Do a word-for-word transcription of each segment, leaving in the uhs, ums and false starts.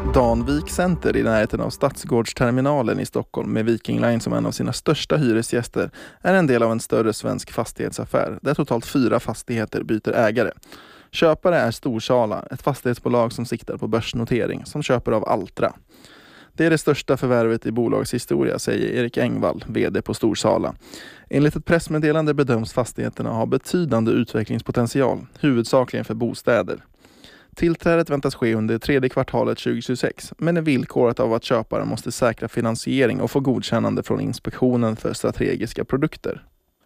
Danvik Center i närheten av Stadsgårdsterminalen i Stockholm med Viking Line som en av sina största hyresgäster är en del av en större svensk fastighetsaffär där totalt fyra fastigheter byter ägare. Köpare är Storsala, ett fastighetsbolag som siktar på börsnotering som köper av Altra. Det är det största förvärvet i bolagshistoria, säger Erik Engvall, vd på Storsala. Enligt ett pressmeddelande bedöms fastigheterna ha betydande utvecklingspotential, huvudsakligen för bostäder. Tillträdet väntas ske under tredje kvartalet tjugohundratjugosex, men är villkorat av att köparen måste säkra finansiering och få godkännande från Inspektionen för strategiska produkter.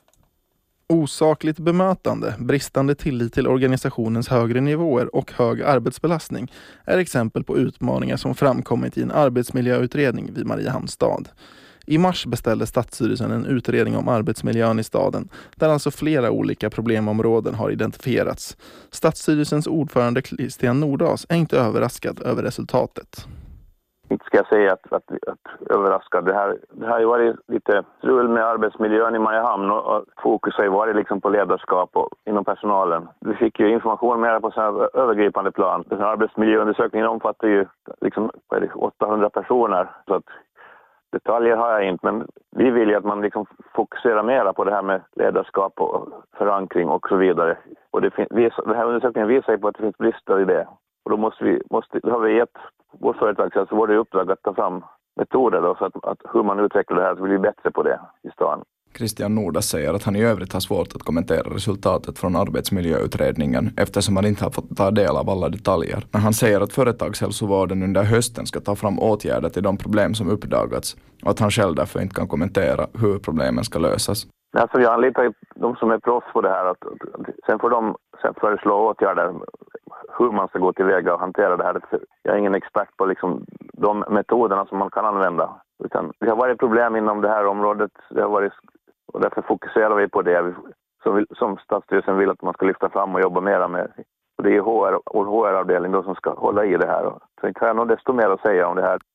Osakligt bemötande, bristande tillit till organisationens högre nivåer och hög arbetsbelastning är exempel på utmaningar som framkommit i en arbetsmiljöutredning vid Mariehamns stad. I mars beställde Stadsstyrelsen en utredning om arbetsmiljön i staden där alltså flera olika problemområden har identifierats. Stadsstyrelsens ordförande Christian Nordas är inte överraskad över resultatet. Inte ska jag säga att, att, att överraskad. Det här, det här har ju varit lite strul med arbetsmiljön i Mariehamn och, och fokus har ju varit liksom på ledarskap och inom personalen. Vi fick ju information mer på så här övergripande plan. Den här arbetsmiljöundersökningen omfattar ju liksom åttahundra personer så att detaljer har jag inte, men vi vill ju att man liksom fokuserar mer på det här med ledarskap och förankring och så vidare. Och det, fin- den här undersökningen visar ju på att det finns brister i det. Och då måste vi, måste, då har vi gett vår företag alltså vår uppdrag att ta fram metoder då, så att, att hur man utvecklar det här så blir vi bättre på det i stan. Christian Nordas säger att han i övrigt har svårt att kommentera resultatet från arbetsmiljöutredningen eftersom han inte har fått ta del av alla detaljer. Men han säger att företagshälsovården under hösten ska ta fram åtgärder till de problem som uppdagats och att han själv därför inte kan kommentera hur problemen ska lösas. Alltså jag anlitar de som är proffs på det här. Att, att, sen får de sen föreslå åtgärder hur man ska gå tillväga och hantera det här. Jag är ingen expert på liksom de metoderna som man kan använda. Utan det har varit problem inom det här området. Det har varit, och därför fokuserar vi på det som, som Stadsstyrelsen vill att man ska lyfta fram och jobba mera med. Och det är H R, och H R-avdelning då som ska hålla i det här. Så inte har jag nog desto mer att säga om det här.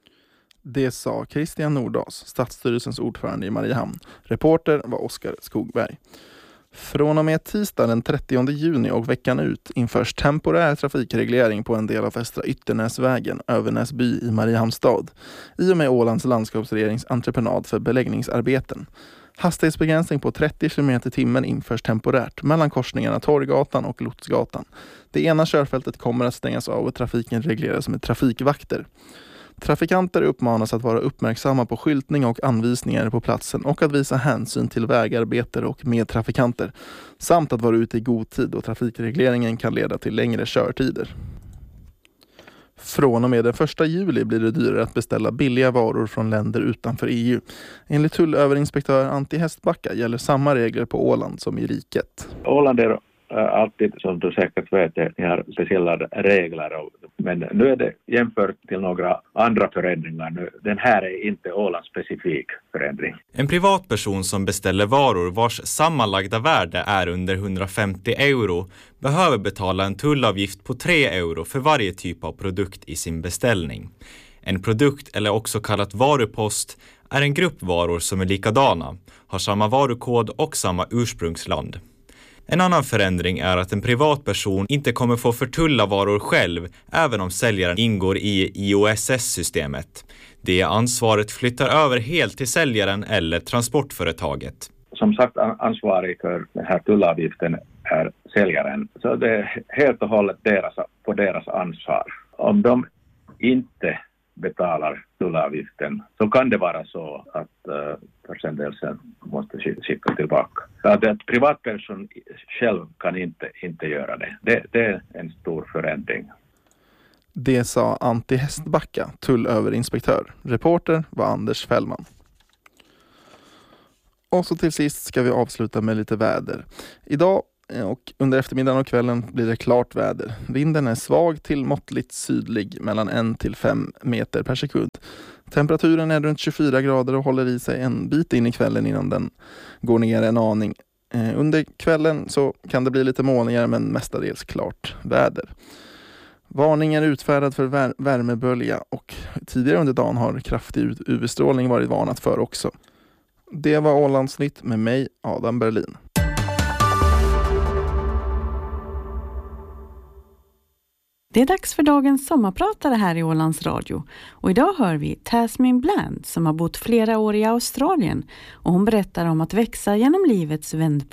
Det sa Christian Nordas, Stadsstyrelsens ordförande i Mariehamn. Reporter var Oskar Skogberg. Från och med tisdag den trettionde juni och veckan ut införs temporär trafikreglering på en del av Västra Ytternäsvägen, Övernäsby i Mariehamns stad, i och med Ålands landskapsregerings entreprenad för beläggningsarbeten. Hastighetsbegränsning på trettio kilometer i timmen införs temporärt mellan korsningarna Torggatan och Lotsgatan. Det ena körfältet kommer att stängas av och trafiken regleras med trafikvakter. Trafikanter uppmanas att vara uppmärksamma på skyltning och anvisningar på platsen och att visa hänsyn till vägarbetare och medtrafikanter samt att vara ute i god tid och trafikregleringen kan leda till längre körtider. Från och med den första juli blir det dyrare att beställa billiga varor från länder utanför E U. Enligt tullöverinspektör Antti Hästbacka gäller samma regler på Åland som i riket. Åland är alltid, som du säkert vet, ni har speciella regler. Men nu är det jämfört till några andra förändringar. Nu, den här är inte Ålands-specifik förändring. En privatperson som beställer varor vars sammanlagda värde är under hundrafemtio euro behöver betala en tullavgift på tre euro för varje typ av produkt i sin beställning. En produkt, eller också kallat varupost, är en grupp varor som är likadana, har samma varukod och samma ursprungsland. En annan förändring är att en privatperson inte kommer få förtulla varor själv även om säljaren ingår i I O S S-systemet. Det ansvaret flyttar över helt till säljaren eller transportföretaget. Som sagt, ansvarig för den här tullavgiften är säljaren. Så det är helt och hållet deras, på deras ansvar. Om de inte betalar tullavgiften så kan det vara så att uh, försändelsen måste skicka tillbaka. Att ett privatperson själv kan inte, inte göra det. det. Det är en stor förändring. Det sa Antti Hästbacka, tullöverinspektör. Reporter var Anders Fällman. Och så till sist ska vi avsluta med lite väder. Idag och under eftermiddagen och kvällen blir det klart väder. Vinden är svag till måttligt sydlig mellan en till fem meter per sekund. Temperaturen är runt tjugofyra grader och håller i sig en bit in i kvällen innan den går ner en aning. Eh, under kvällen så kan det bli lite molnigare men mestadels klart väder. Varning är utfärdad för vär- värmebölja och tidigare under dagen har kraftig U V-strålning varit varnat för också. Det var Ålandsnytt med mig, Adam Berlin. Det är dags för dagens sommarpratare här i Ålands Radio. Och idag hör vi Tasmin Bland som har bott flera år i Australien. Och hon berättar om att växa genom livets vändpunkt.